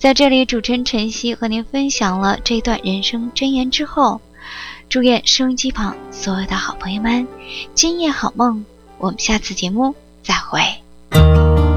在这里，主持人晨曦和您分享了这段人生箴言之后，祝愿收音机旁所有的好朋友们今夜好梦，我们下次节目再会。